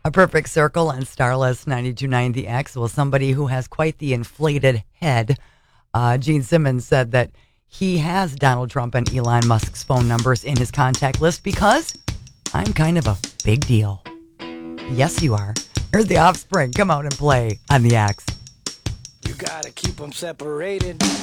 A perfect circle on Starless 92.9 The X. Well, somebody who has quite the inflated head, Gene Simmons, said that he has Donald Trump and Elon Musk's phone numbers in his contact list because I'm kind of a big deal. Yes, you are. Here's the Offspring. Come out and play on The X. You gotta keep them separated.